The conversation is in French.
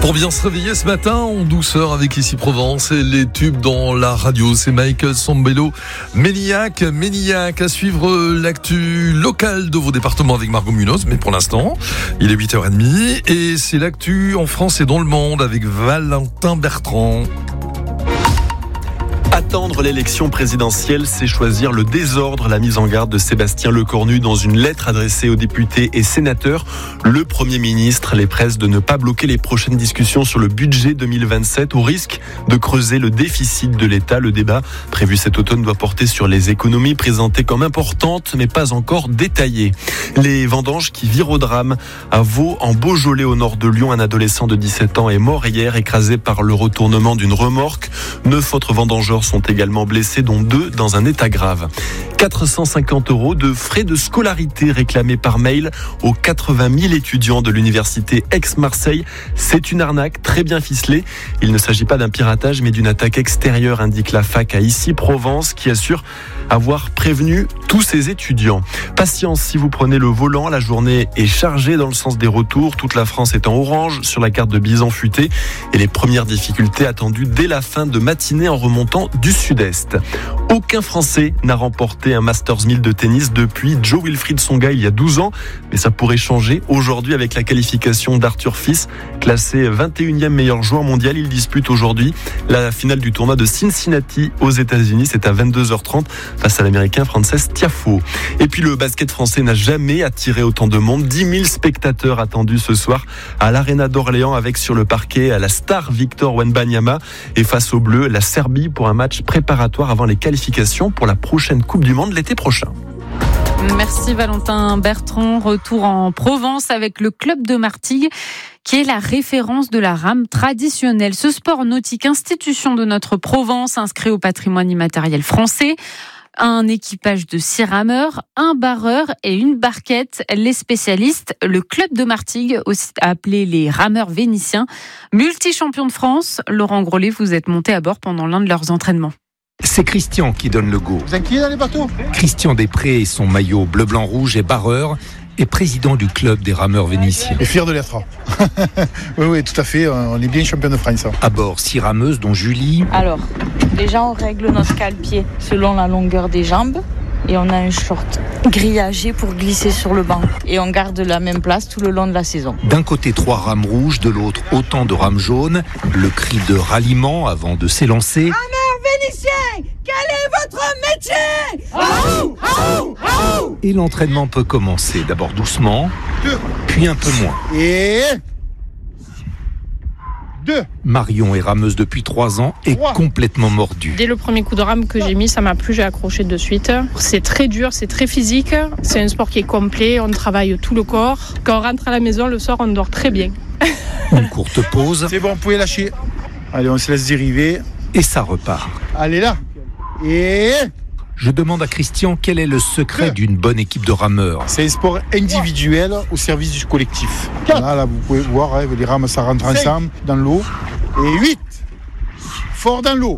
Pour bien se réveiller ce matin en douceur avec Ici Provence et les tubes dans la radio, c'est Michael Sambello, Ménillac à suivre l'actu locale de vos départements avec Margot Munoz, mais pour l'instant, il est 8h30 et c'est l'actu en France et dans le monde avec Valentin Bertrand. Attendre l'élection présidentielle, c'est choisir le désordre. La mise en garde de Sébastien Lecornu dans une lettre adressée aux députés et sénateurs. Le Premier ministre les presse de ne pas bloquer les prochaines discussions sur le budget 2027 au risque de creuser le déficit de l'État. Le débat prévu cet automne doit porter sur les économies présentées comme importantes mais pas encore détaillées. Les vendanges qui virent au drame. À Vaux, en Beaujolais au nord de Lyon, un adolescent de 17 ans est mort hier écrasé par le retournement d'une remorque. 9 autres vendangeurs sont également blessés, dont 2 dans un état grave. 450 € de frais de scolarité réclamés par mail aux 80 000 étudiants de l'université Aix-Marseille. C'est une arnaque très bien ficelée. Il ne s'agit pas d'un piratage mais d'une attaque extérieure, indique la fac à Ici Provence, qui assure avoir prévenu tous ses étudiants. Patience si vous prenez le volant, la journée est chargée dans le sens des retours. Toute la France est en orange sur la carte de Bison Futé et les premières difficultés attendues dès la fin de matinée en remontant du sud-est. Aucun Français n'a remporté un Masters 1000 de tennis depuis Jo-Wilfried Tsonga il y a 12 ans, mais ça pourrait changer aujourd'hui avec la qualification d'Arthur Fils, classé 21e meilleur joueur mondial. Il dispute aujourd'hui la finale du tournoi de Cincinnati aux États-Unis. C'est à 22h30 face à l'Américain Frances Tiafoe. Et puis le basket français n'a jamais attiré autant de monde. 10 000 spectateurs attendus ce soir à l'Arena d'Orléans avec sur le parquet la star Victor Wembanyama et face aux Bleus, la Serbie pour un match préparatoire avant les qualifications pour la prochaine Coupe du Monde l'été prochain. Merci Valentin Bertrand. Retour en Provence avec le club de Martigues qui est la référence de la rame traditionnelle. Ce sport nautique, institution de notre Provence, inscrit au patrimoine immatériel français. Un équipage de 6 rameurs, un barreur et une barquette. Les spécialistes, le club de Martigues, aussi appelé les rameurs vénitiens. Multi-champion de France, Laurent Grollet, vous êtes monté à bord pendant l'un de leurs entraînements. C'est Christian qui donne le go. Vous inquiétez dans les bateaux ? Christian Després et son maillot bleu-blanc-rouge est barreur et président du club des rameurs vénitiens. Et fier de l'être. oui, tout à fait. On est bien champion de France. À bord, 6 rameuses, dont Julie. Alors, déjà, on règle notre cale-pied selon la longueur des jambes. Et on a un short grillagé pour glisser sur le banc. Et on garde la même place tout le long de la saison. D'un côté, 3 rames rouges, de l'autre, autant de rames jaunes. Le cri de ralliement avant de s'élancer. Vénitiens, quel est votre métier ? Oh, oh, oh. Et l'entraînement peut commencer, d'abord doucement, puis un peu moins. Et 2. Marion est rameuse depuis 3 ans et complètement mordue. Dès le premier coup de rame que j'ai mis, ça m'a plu, j'ai accroché de suite. C'est très dur, c'est très physique. C'est un sport qui est complet, on travaille tout le corps. Quand on rentre à la maison le soir, on dort très bien. Une courte pause. C'est bon, vous pouvez lâcher. Allez, on se laisse dériver. Et ça repart. Allez là. Et je demande à Christian quel est le secret d'une bonne équipe de rameurs. C'est un sport individuel au service du collectif. Là, vous pouvez voir, les rames, ça rentre ensemble dans l'eau. Et 8. Fort dans l'eau.